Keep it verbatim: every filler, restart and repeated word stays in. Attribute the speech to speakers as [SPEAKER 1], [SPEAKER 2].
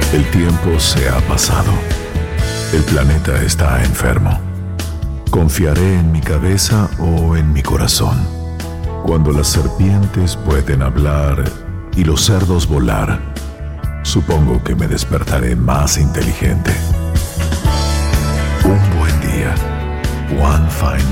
[SPEAKER 1] El tiempo se ha pasado. El planeta está enfermo. ¿Confiaré en mi cabeza o en mi corazón? Cuando las serpientes pueden hablar y los cerdos volar, supongo que me despertaré más inteligente. Un buen día. One fine